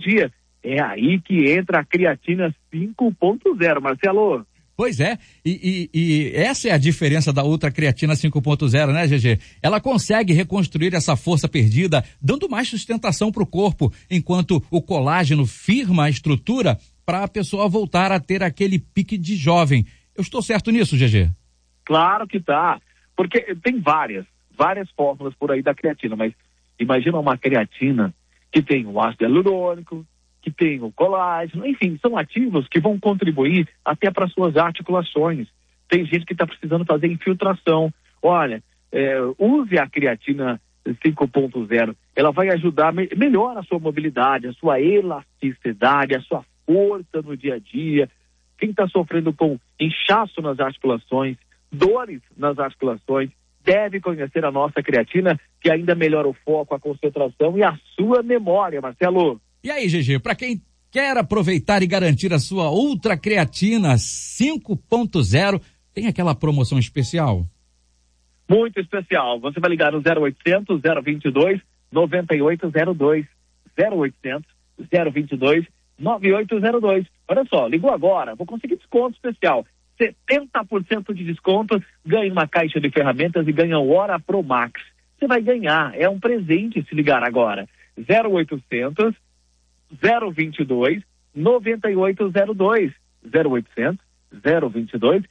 dia. É aí que entra a creatina 5.0, Marcelo. Pois é, e essa é a diferença da Ultra Creatina 5.0, né, GG? Ela consegue reconstruir essa força perdida, dando mais sustentação para o corpo, enquanto o colágeno firma a estrutura para a pessoa voltar a ter aquele pique de jovem. Eu estou certo nisso, GG? Claro que tá, porque tem várias fórmulas por aí da creatina, mas imagina uma creatina que tem o ácido hialurônico, que tem o colágeno, enfim, são ativos que vão contribuir até para suas articulações. Tem gente que está precisando fazer infiltração. Olha, use a creatina 5.0, ela vai ajudar, melhora a sua mobilidade, a sua elasticidade, a sua força no dia a dia. Quem está sofrendo com inchaço nas articulações, dores nas articulações, deve conhecer a nossa creatina, que ainda melhora o foco, a concentração e a sua memória, Marcelo. E aí, GG, para quem quer aproveitar e garantir a sua Ultra Creatina 5.0, tem aquela promoção especial? Muito especial. Você vai ligar no 0800 022 9802. 0800 022 9802. Olha só, ligou agora, vou conseguir desconto especial. 70% de desconto, ganha uma caixa de ferramentas e ganha o Hora Pro Max. Você vai ganhar, é um presente se ligar agora. 0800 022 9802. 0800 022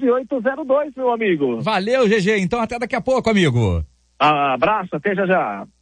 9802, meu amigo. Valeu, GG. Então até daqui a pouco, amigo. Abraço, até já já.